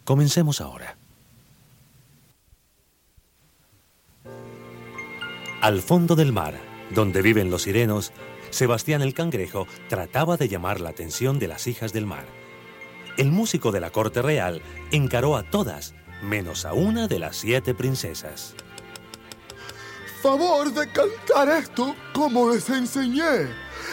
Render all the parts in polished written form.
Comencemos ahora. Al fondo del mar, donde viven los sirenos, Sebastián el Cangrejo trataba de llamar la atención de las hijas del mar. El músico de la corte real encaró a todas, menos a una de las 7 princesas. Favor de cantar esto como les enseñé.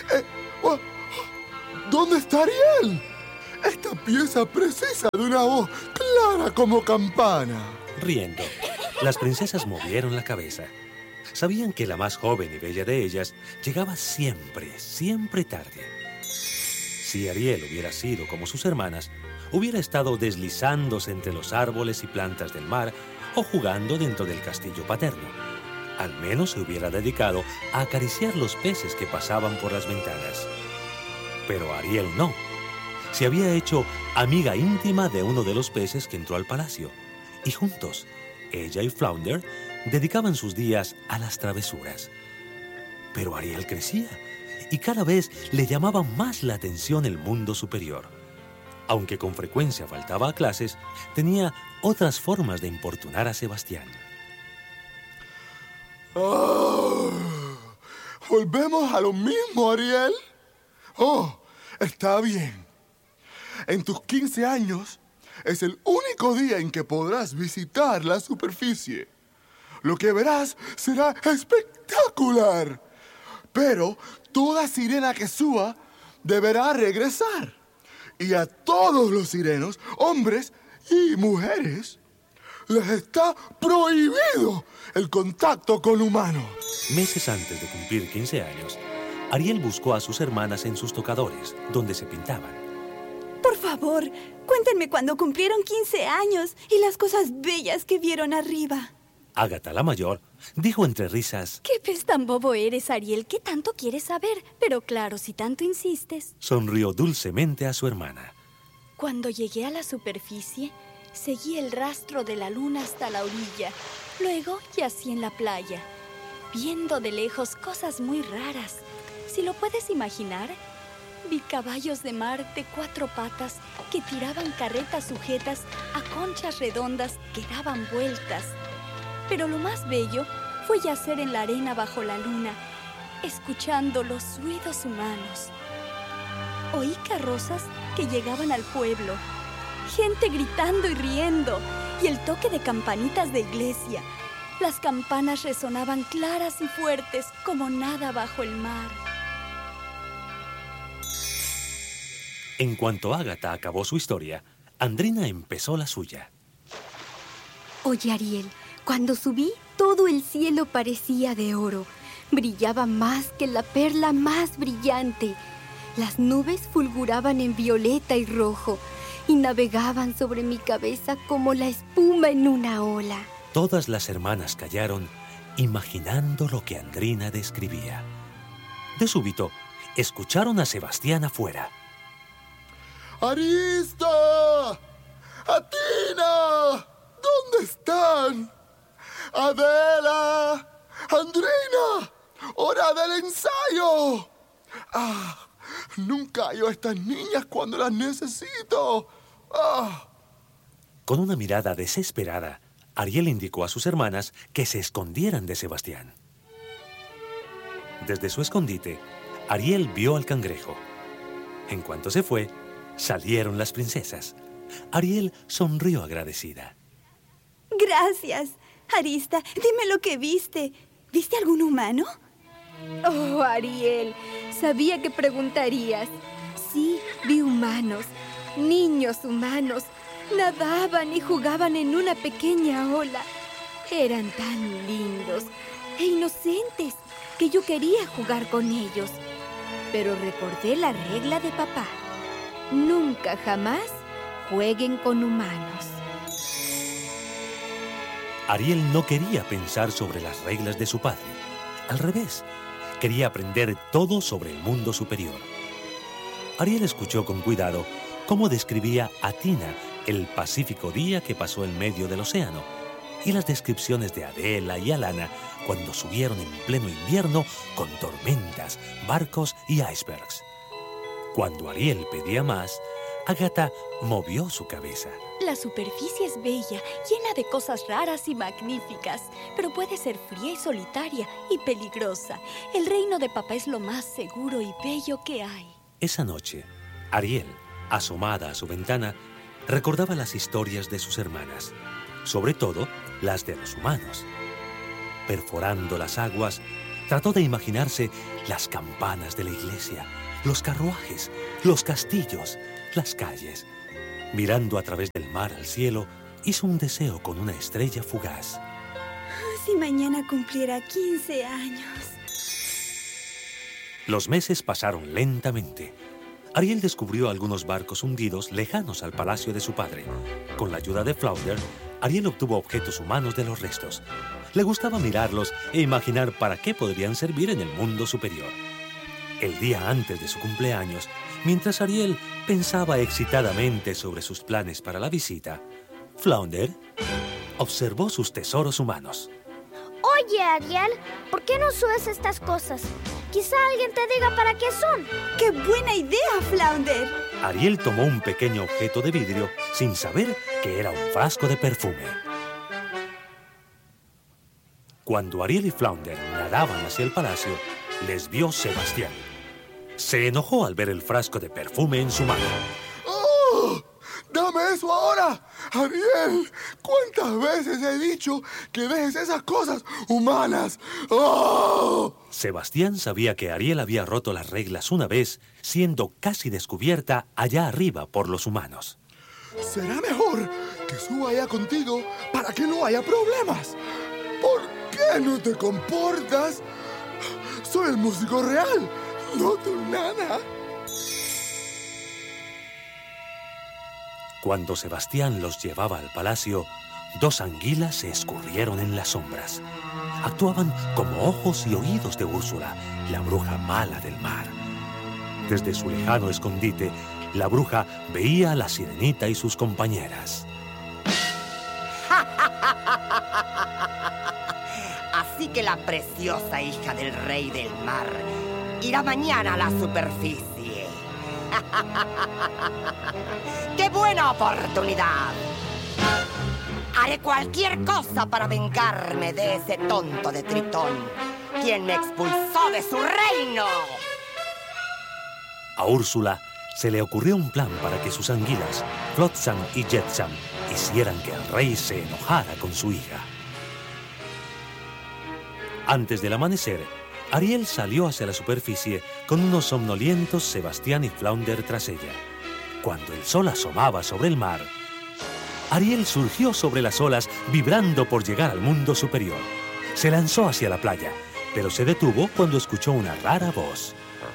¿Dónde está Ariel? Esta pieza precisa de una voz clara como campana. Riendo, las princesas movieron la cabeza. Sabían que la más joven y bella de ellas llegaba siempre tarde. Si Ariel hubiera sido como sus hermanas, hubiera estado deslizándose entre los árboles y plantas del mar o jugando dentro del castillo paterno. Al menos se hubiera dedicado a acariciar los peces que pasaban por las ventanas. Pero Ariel no. Se había hecho amiga íntima de uno de los peces que entró al palacio. Y juntos, ella y Flounder dedicaban sus días a las travesuras. Pero Ariel crecía y cada vez le llamaba más la atención el mundo superior. Aunque con frecuencia faltaba a clases, tenía otras formas de importunar a Sebastián. ¿Volvemos a lo mismo, Ariel? Está bien. En tus 15 años es el único día en que podrás visitar la superficie. Lo que verás será espectacular. Pero toda sirena que suba deberá regresar. Y a todos los sirenos, hombres y mujeres, les está prohibido el contacto con humanos. Meses antes de cumplir 15 años, Ariel buscó a sus hermanas en sus tocadores, donde se pintaban. Por favor, cuéntenme cuando cumplieron 15 años y las cosas bellas que vieron arriba. Ágata, la mayor, dijo entre risas: ¿Qué pez tan bobo eres, Ariel? ¿Qué tanto quieres saber? Pero claro, si tanto insistes. Sonrió dulcemente a su hermana. Cuando llegué a la superficie, seguí el rastro de la luna hasta la orilla. Luego yací en la playa, viendo de lejos cosas muy raras. Si lo puedes imaginar, vi caballos de mar de 4 patas que tiraban carretas sujetas a conchas redondas que daban vueltas. Pero lo más bello fue yacer en la arena bajo la luna, escuchando los ruidos humanos. Oí carrozas que llegaban al pueblo, gente gritando y riendo, y el toque de campanitas de iglesia. Las campanas resonaban claras y fuertes como nada bajo el mar. En cuanto Ágata acabó su historia, Andrina empezó la suya. Oye, Ariel, cuando subí, todo el cielo parecía de oro. Brillaba más que la perla más brillante. Las nubes fulguraban en violeta y rojo y navegaban sobre mi cabeza como la espuma en una ola. Todas las hermanas callaron, imaginando lo que Andrina describía. De súbito, escucharon a Sebastián afuera. ¡Arista! ¡Atina! ¿Dónde están? ¡Adela! ¡Andrina! ¡Hora del ensayo! Nunca hallo a estas niñas cuando las necesito. Con una mirada desesperada, Ariel indicó a sus hermanas que se escondieran de Sebastián. Desde su escondite, Ariel vio al cangrejo. En cuanto se fue, salieron las princesas. Ariel sonrió agradecida. Gracias. Arista, dime lo que viste. ¿Viste algún humano? Oh, Ariel, sabía que preguntarías. Sí, vi humanos, niños humanos. Nadaban y jugaban en una pequeña ola. Eran tan lindos e inocentes que yo quería jugar con ellos. Pero recordé la regla de papá. Nunca jamás jueguen con humanos. Ariel no quería pensar sobre las reglas de su padre. Al revés, quería aprender todo sobre el mundo superior. Ariel escuchó con cuidado cómo describía Atina el pacífico día que pasó en medio del océano y las descripciones de Adela y Alana cuando subieron en pleno invierno con tormentas, barcos y icebergs. Cuando Ariel pedía más, Ágata movió su cabeza. La superficie es bella, llena de cosas raras y magníficas, pero puede ser fría y solitaria y peligrosa. El reino de papá es lo más seguro y bello que hay. Esa noche, Ariel, asomada a su ventana, recordaba las historias de sus hermanas, sobre todo las de los humanos. Perforando las aguas, trató de imaginarse las campanas de la iglesia, los carruajes, los castillos, las calles. Mirando a través del mar al cielo, hizo un deseo con una estrella fugaz. Si mañana cumpliera 15 años. Los meses pasaron lentamente. Ariel descubrió algunos barcos hundidos lejanos al palacio de su padre. Con la ayuda de Flounder, Ariel obtuvo objetos humanos de los restos. Le gustaba mirarlos e imaginar para qué podrían servir en el mundo superior. El día antes de su cumpleaños, mientras Ariel pensaba excitadamente sobre sus planes para la visita, Flounder observó sus tesoros humanos. Oye, Ariel, ¿por qué no subes estas cosas? Quizá alguien te diga para qué son. ¡Qué buena idea, Flounder! Ariel tomó un pequeño objeto de vidrio sin saber que era un frasco de perfume. Cuando Ariel y Flounder nadaban hacia el palacio, les vio Sebastián. Se enojó al ver el frasco de perfume en su mano. ¡Oh! ¡Dame eso ahora! Ariel, ¿cuántas veces he dicho que dejes esas cosas humanas? ¡Oh! Sebastián sabía que Ariel había roto las reglas una vez, siendo casi descubierta allá arriba por los humanos. Será mejor que suba allá contigo para que no haya problemas. ¿Por qué no te comportas? Soy el músico real, no tu nana. Cuando Sebastián los llevaba al palacio, dos anguilas se escurrieron en las sombras. Actuaban como ojos y oídos de Úrsula, la bruja mala del mar. Desde su lejano escondite, la bruja veía a la sirenita y sus compañeras. Así que la preciosa hija del rey del mar irá mañana a la superficie. ¡Qué buena oportunidad! Haré cualquier cosa para vengarme de ese tonto de Tritón, quien me expulsó de su reino. A Úrsula se le ocurrió un plan para que sus anguilas, Flotsam y Jetsam, hicieran que el rey se enojara con su hija. Antes del amanecer, Ariel salió hacia la superficie con unos somnolientos Sebastián y Flounder tras ella. Cuando el sol asomaba sobre el mar, Ariel surgió sobre las olas vibrando por llegar al mundo superior. Se lanzó hacia la playa, pero se detuvo cuando escuchó una rara voz.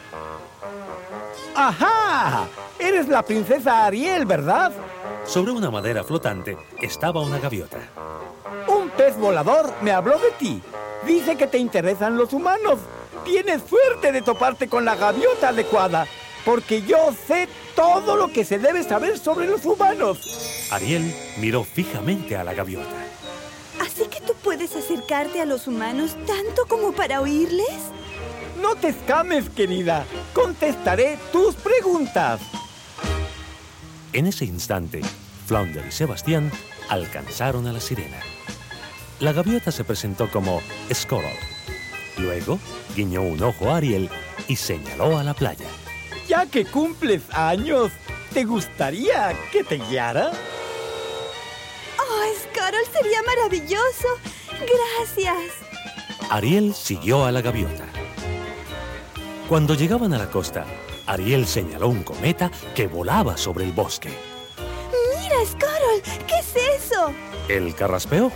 ¡Ajá! Eres la princesa Ariel, ¿verdad? Sobre una madera flotante estaba una gaviota. Un pez volador me habló de ti. Dice que te interesan los humanos. Tienes suerte de toparte con la gaviota adecuada, porque yo sé todo lo que se debe saber sobre los humanos. Ariel miró fijamente a la gaviota. ¿Así que tú puedes acercarte a los humanos tanto como para oírles? No te escames, querida. Contestaré tus preguntas. En ese instante, Flounder y Sebastián alcanzaron a la sirena. La gaviota se presentó como Squirrel. Luego, guiñó un ojo a Ariel y señaló a la playa. Ya que cumples años, ¿te gustaría que te guiara? ¡Oh, Squirrel, sería maravilloso! ¡Gracias! Ariel siguió a la gaviota. Cuando llegaban a la costa, Ariel señaló un cometa que volaba sobre el bosque. ¡Mira, Squirrel! ¿Qué es eso? Él carraspeó.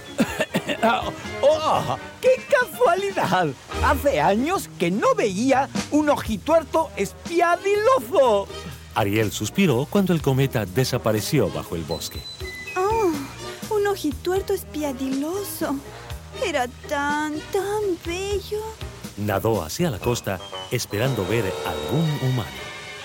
¡Oh! ¡Qué casualidad! Hace años que no veía un ojituerto espiadiloso. Ariel suspiró cuando el cometa desapareció bajo el bosque. ¡Oh! Un ojituerto espiadiloso. Era tan bello. Nadó hacia la costa esperando ver algún humano.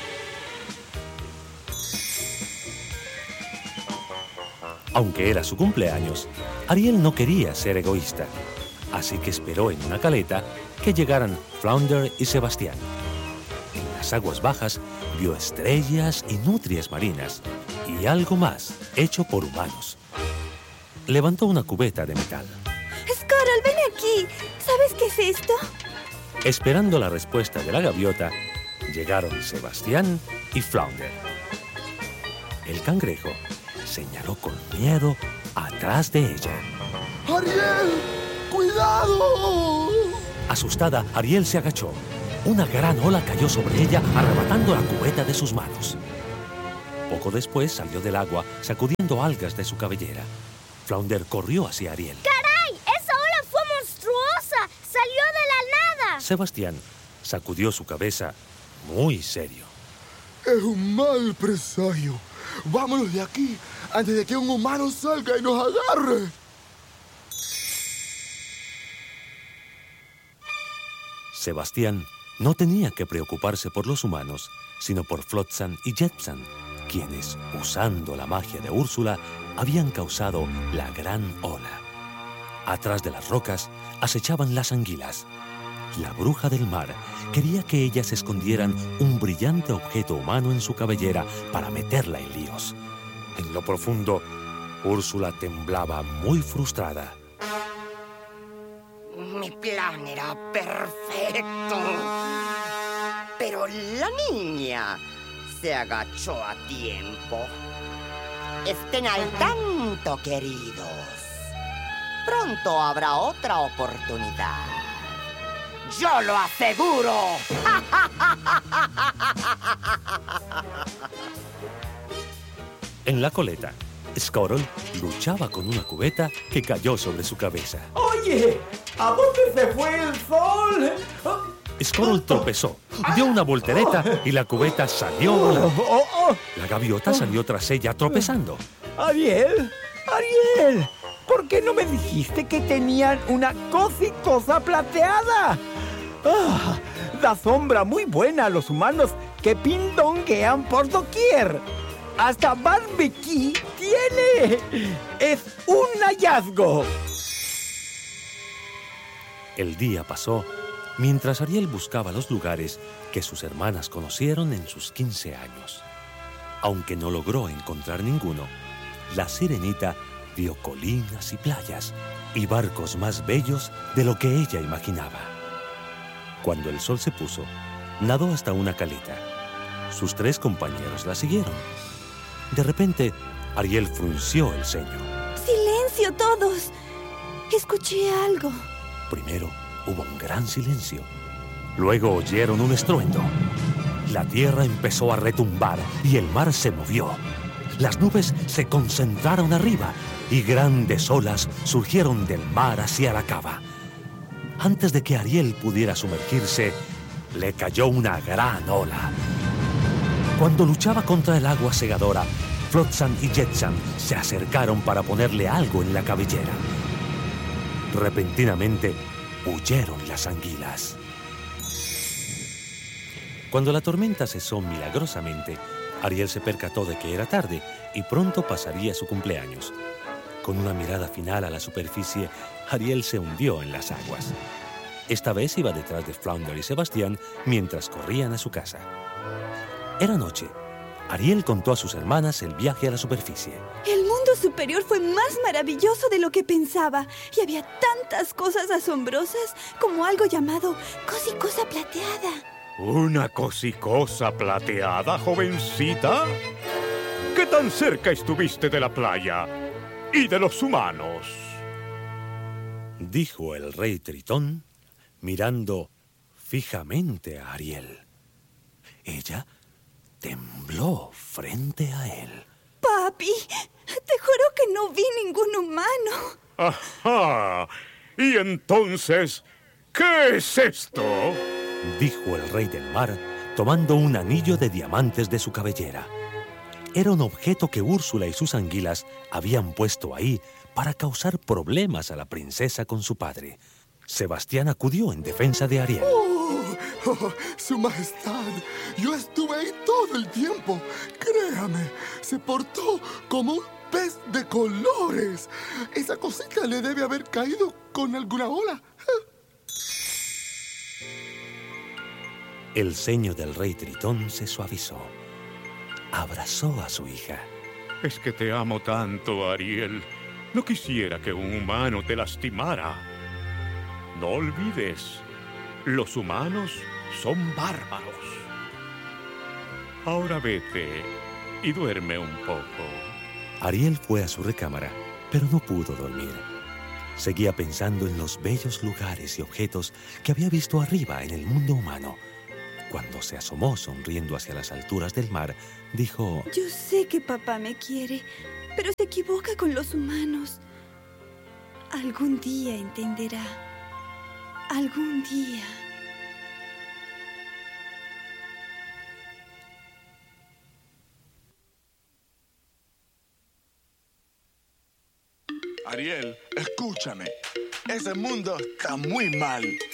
Aunque era su cumpleaños, Ariel no quería ser egoísta, así que esperó en una caleta que llegaran Flounder y Sebastián. En las aguas bajas vio estrellas y nutrias marinas, y algo más hecho por humanos. Levantó una cubeta de metal. Squirrel, ven aquí. ¿Sabes qué es esto? Esperando la respuesta de la gaviota, llegaron Sebastián y Flounder. El cangrejo señaló con miedo atrás de ella. ¡Ariel! ¡Cuidado! Asustada, Ariel se agachó. Una gran ola cayó sobre ella, arrebatando la cubeta de sus manos. Poco después salió del agua, sacudiendo algas de su cabellera. Flounder corrió hacia Ariel. ¡Caray! ¡Esa ola fue monstruosa! ¡Salió de la nada! Sebastián sacudió su cabeza muy serio. Es un mal presagio. Vámonos de aquí antes de que un humano salga y nos agarre. Sebastián no tenía que preocuparse por los humanos, sino por Flotsam y Jetsam, quienes, usando la magia de Úrsula, habían causado la gran ola. Atrás de las rocas acechaban las anguilas. La bruja del mar quería que ellas escondieran un brillante objeto humano en su cabellera para meterla en líos. En lo profundo, Úrsula temblaba muy frustrada. Mi plan era perfecto. Pero la niña se agachó a tiempo. Estén al tanto, queridos. Pronto habrá otra oportunidad. ¡Yo lo aseguro! En la coleta, Squirrel luchaba con una cubeta que cayó sobre su cabeza. ¡Oye! ¿A dónde se fue el sol? Squirrel tropezó, dio una voltereta y la cubeta salió volando. La gaviota salió tras ella tropezando. ¡Ariel! ¡Ariel! ¿Por qué no me dijiste que tenían una cosicosa plateada? ¡Ah! Da sombra muy buena a los humanos que pindonguean por doquier. ¡Hasta barbecue tiene! ¡Es un hallazgo! El día pasó mientras Ariel buscaba los lugares que sus hermanas conocieron en sus 15 años. Aunque no logró encontrar ninguno, la sirenita vio colinas y playas y barcos más bellos de lo que ella imaginaba. Cuando el sol se puso, nadó hasta una caleta. Sus 3 compañeros la siguieron. De repente, Ariel frunció el ceño. ¡Silencio todos! Escuché algo. Primero hubo un gran silencio. Luego oyeron un estruendo. La tierra empezó a retumbar y el mar se movió. Las nubes se concentraron arriba y grandes olas surgieron del mar hacia la cava. Antes de que Ariel pudiera sumergirse, le cayó una gran ola. Cuando luchaba contra el agua cegadora, Flotsam y Jetsam se acercaron para ponerle algo en la cabellera. Repentinamente, huyeron las anguilas. Cuando la tormenta cesó milagrosamente, Ariel se percató de que era tarde y pronto pasaría su cumpleaños. Con una mirada final a la superficie, Ariel se hundió en las aguas. Esta vez iba detrás de Flounder y Sebastián mientras corrían a su casa. Era noche. Ariel contó a sus hermanas el viaje a la superficie. El mundo superior fue más maravilloso de lo que pensaba. Y había tantas cosas asombrosas como algo llamado cosicosa plateada. ¿Una cosicosa plateada, jovencita? ¿Qué tan cerca estuviste de la playa y de los humanos? Dijo el rey Tritón, mirando fijamente a Ariel. Ella tembló frente a él. Papi, te juro que no vi ningún humano. ¡Ajá! ¿Y entonces qué es esto? Dijo el rey del mar, tomando un anillo de diamantes de su cabellera. Era un objeto que Úrsula y sus anguilas habían puesto ahí para causar problemas a la princesa con su padre. Sebastián acudió en defensa de Ariel. Su Majestad, yo estuve ahí todo el tiempo. Créame, se portó como un pez de colores. Esa cosita le debe haber caído con alguna ola. El ceño del rey Tritón se suavizó. Abrazó a su hija Es que te amo tanto, Ariel. No quisiera que un humano te lastimara. No olvides, los humanos son bárbaros. Ahora vete y duerme un poco. Ariel fue a su recámara, pero no pudo dormir. Seguía pensando en los bellos lugares y objetos que había visto arriba en el mundo humano. Cuando se asomó sonriendo hacia las alturas del mar, dijo: Yo sé que papá me quiere, pero se equivoca con los humanos. Algún día entenderá. Algún día. Ariel, escúchame. Ese mundo está muy mal.